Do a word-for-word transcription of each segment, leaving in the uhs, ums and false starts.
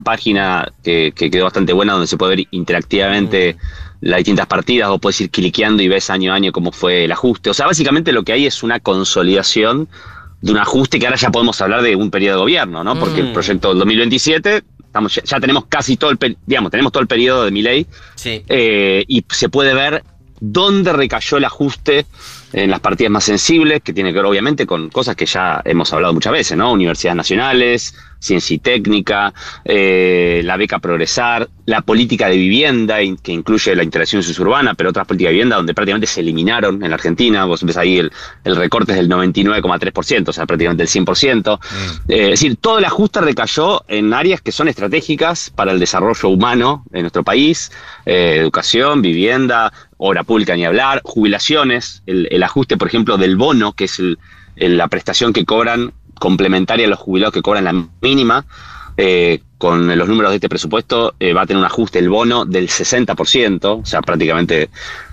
página que, que quedó bastante buena, donde se puede ver interactivamente mm. las distintas partidas, vos podés ir cliqueando y ves año a año cómo fue el ajuste. O sea, básicamente lo que hay es una consolidación de un ajuste que ahora ya podemos hablar de un periodo de gobierno, ¿no? Porque mm. el proyecto del dos mil veintisiete, estamos, ya, ya tenemos casi todo el, digamos, tenemos todo el periodo de Milei, sí. eh, y se puede ver dónde recayó el ajuste en las partidas más sensibles, que tiene que ver obviamente con cosas que ya hemos hablado muchas veces, ¿no? Universidades nacionales, ciencia y técnica, eh, la beca Progresar, la política de vivienda, que incluye la integración suburbana, pero otras políticas de vivienda donde prácticamente se eliminaron en la Argentina. Vos ves ahí el, el recorte es del noventa y nueve coma tres por ciento, o sea, prácticamente el cien por ciento. Mm. Eh, es decir, todo el ajuste recayó en áreas que son estratégicas para el desarrollo humano en nuestro país, eh, educación, vivienda, obra pública ni hablar, jubilaciones, el, el ajuste, por ejemplo, del bono, que es el, el, la prestación que cobran complementaria a los jubilados que cobran la mínima, eh, con los números de este presupuesto eh, va a tener un ajuste el bono del sesenta por ciento, o sea, prácticamente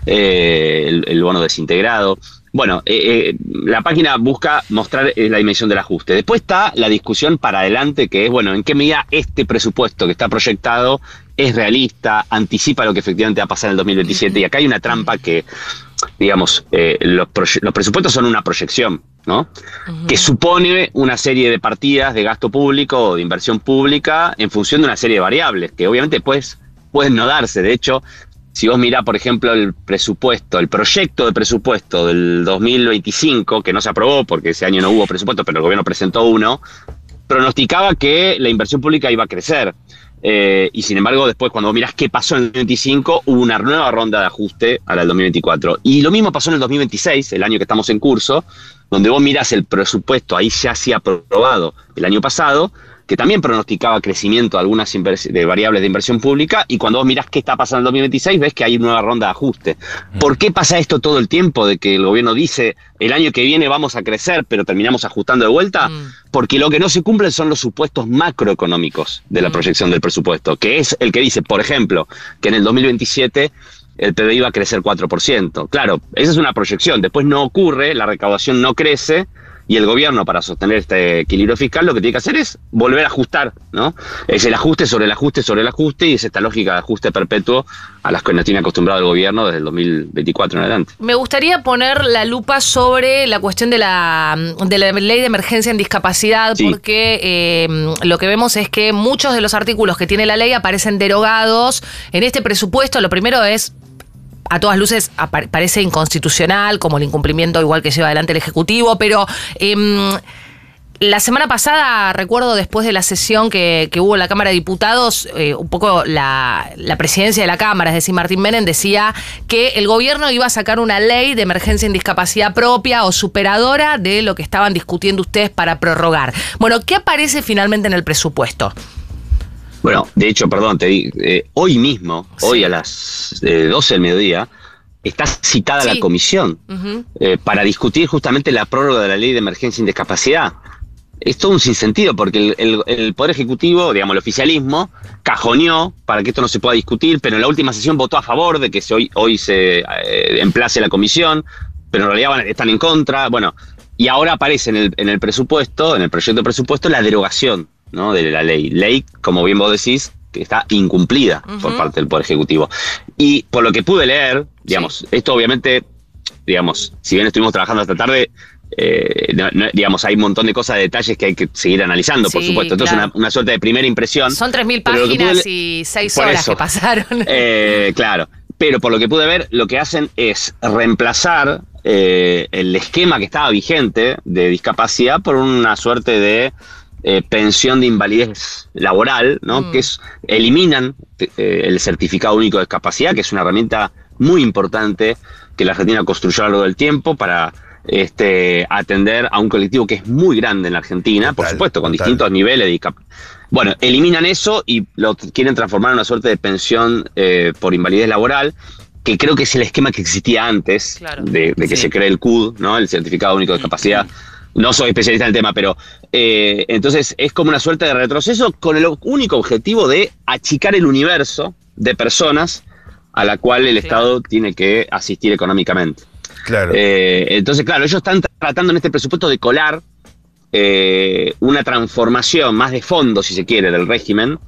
eh, el, el bono desintegrado. Bueno, eh, eh, la página busca mostrar eh, la dimensión del ajuste. Después está la discusión para adelante, que es, bueno, en qué medida este presupuesto que está proyectado es realista, anticipa lo que efectivamente va a pasar en el dos mil veintisiete. Y acá hay una trampa que, digamos, eh, los, los presupuestos son una proyección, ¿no? Uh-huh. Que supone una serie de partidas de gasto público o de inversión pública en función de una serie de variables, que obviamente pues, pueden no darse. De hecho, si vos mirás, por ejemplo, el presupuesto, el proyecto de presupuesto del dos mil veinticinco, que no se aprobó porque ese año no hubo presupuesto, pero el gobierno presentó uno, pronosticaba que la inversión pública iba a crecer. Eh, y sin embargo, después, cuando vos mirás qué pasó en el dos mil veinticinco, hubo una nueva ronda de ajuste a la del dos mil veinticuatro. Y lo mismo pasó en el dos mil veintiséis, el año que estamos en curso, donde vos mirás el presupuesto, ahí ya se ha aprobado el año pasado, que también pronosticaba crecimiento de algunas de variables de inversión pública, y cuando vos mirás qué está pasando en el dos mil veintiséis, ves que hay una nueva ronda de ajuste. ¿Por qué pasa esto todo el tiempo, de que el gobierno dice, el año que viene vamos a crecer, pero terminamos ajustando de vuelta? Mm. Porque lo que no se cumplen son los supuestos macroeconómicos de la proyección del presupuesto, que es el que dice, por ejemplo, que en el dos mil veintisiete el P B I va a crecer cuatro por ciento. Claro, esa es una proyección, después no ocurre, la recaudación no crece, y el gobierno, para sostener este equilibrio fiscal, lo que tiene que hacer es volver a ajustar, ¿no? Es el ajuste sobre el ajuste sobre el ajuste, y es esta lógica de ajuste perpetuo a las que nos tiene acostumbrado el gobierno desde el dos mil veinticuatro en adelante. Me gustaría poner la lupa sobre la cuestión de la, de la ley de emergencia en discapacidad, sí. porque eh, lo que vemos es que muchos de los artículos que tiene la ley aparecen derogados en este presupuesto. Lo primero es, a todas luces parece inconstitucional, como el incumplimiento igual que lleva adelante el Ejecutivo, pero eh, la semana pasada, recuerdo después de la sesión que, que hubo en la Cámara de Diputados, eh, un poco la, la presidencia de la Cámara, es decir, Martín Menem, decía que el gobierno iba a sacar una ley de emergencia en discapacidad propia o superadora de lo que estaban discutiendo ustedes para prorrogar. Bueno, ¿qué aparece finalmente en el presupuesto? Bueno, de hecho, perdón, te digo, eh, hoy mismo, sí. hoy a las eh, doce del mediodía, está citada sí. la comisión uh-huh. eh, para discutir justamente la prórroga de la ley de emergencia en discapacidad. Es todo un sinsentido, porque el, el, el Poder Ejecutivo, digamos, el oficialismo, cajoneó para que esto no se pueda discutir, pero en la última sesión votó a favor de que se, hoy, hoy se eh, emplace la comisión, pero en realidad van, están en contra. Bueno, y ahora aparece en el, en el presupuesto, en el proyecto de presupuesto, la derogación, ¿no? de la ley. Ley, como bien vos decís, que está incumplida uh-huh. por parte del Poder Ejecutivo. Y por lo que pude leer, digamos, sí. esto obviamente, digamos, si bien estuvimos trabajando hasta tarde, eh, no, no, digamos, hay un montón de cosas, de detalles que hay que seguir analizando, sí, por supuesto. Entonces, claro. una, una suerte de primera impresión. Son tres mil páginas y seis horas eso, que pasaron. Eh, claro. Pero por lo que pude ver, lo que hacen es reemplazar eh, el esquema que estaba vigente de discapacidad por una suerte de Eh, pensión de invalidez laboral, ¿no? Mm. Que es, eliminan eh, el certificado único de discapacidad, que es una herramienta muy importante que la Argentina construyó a lo largo del tiempo para este, atender a un colectivo que es muy grande en la Argentina, total, por supuesto, con total. distintos niveles de discapacidad. Bueno, eliminan eso y lo quieren transformar en una suerte de pensión eh, por invalidez laboral, que creo que es el esquema que existía antes, claro. de, de que sí. se cree el C U D, ¿no? El certificado único de discapacidad. Mm. No soy especialista en el tema, pero eh, entonces es como una suerte de retroceso con el único objetivo de achicar el universo de personas a la cual el sí. Estado tiene que asistir económicamente. Claro. Eh, entonces, claro, ellos están tratando en este presupuesto de colar eh, una transformación más de fondo, si se quiere, del régimen,